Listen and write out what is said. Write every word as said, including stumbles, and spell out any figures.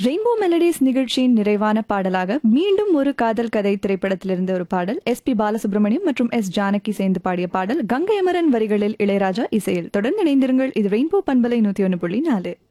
Rainbow melodies நிகழ்ச்சியின் நிறைவான பாடலாக மீண்டும் ஒரு காதல் கதை திரைப்படத்திலிருந்து ஒரு பாடல். எஸ் பி பாலசுப்ரமணியம் மற்றும் எஸ் ஜானகி சேர்ந்து பாடிய பாடல். கங்கை அமரன் வரிகளில் இளையராஜா இசையில். தொடர்ந்து இணைந்திருங்கள். இது ரெயின்போ பண்பலை நூத்தி ஒன்று புள்ளி நாலு.